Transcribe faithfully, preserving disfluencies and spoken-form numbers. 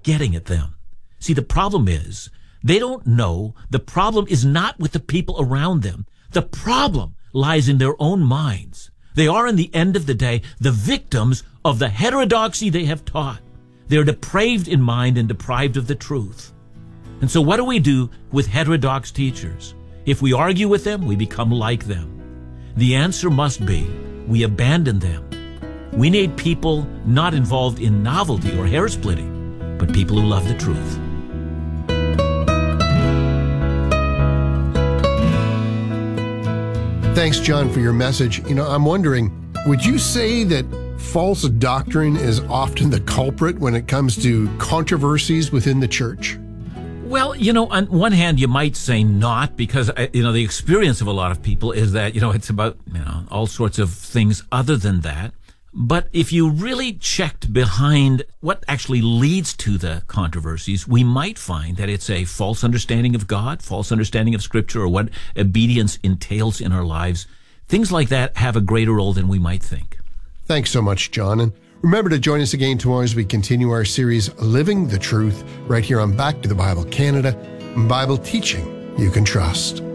getting at them. See, the problem is they don't know the problem is not with the people around them. The problem lies in their own minds. They are, in the end of the day, the victims of the heterodoxy they have taught. They're depraved in mind and deprived of the truth. And so what do we do with heterodox teachers? If we argue with them, we become like them. The answer must be we abandon them. We need people not involved in novelty or hair splitting, but people who love the truth. Thanks, John, for your message. You know, I'm wondering, would you say that false doctrine is often the culprit when it comes to controversies within the church? Well, you know, on one hand, you might say not, because, you know, the experience of a lot of people is that, you know, it's about, you know, all sorts of things other than that. But if you really checked behind what actually leads to the controversies, we might find that it's a false understanding of God, false understanding of Scripture, or what obedience entails in our lives. Things like that have a greater role than we might think. Thanks so much, John. And remember to join us again tomorrow as we continue our series, Living the Truth, right here on Back to the Bible Canada, Bible teaching you can trust.